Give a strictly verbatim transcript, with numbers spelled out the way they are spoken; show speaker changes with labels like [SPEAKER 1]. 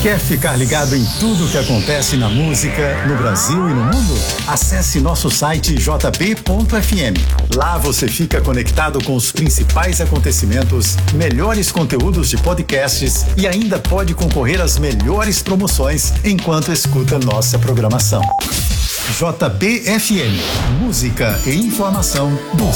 [SPEAKER 1] Quer ficar ligado em tudo o que acontece na música, no Brasil e no mundo? Acesse nosso site j b ponto f m. Lá você fica conectado com os principais acontecimentos, melhores conteúdos de podcasts e ainda pode concorrer às melhores promoções enquanto escuta nossa programação. J B F M, música e informação do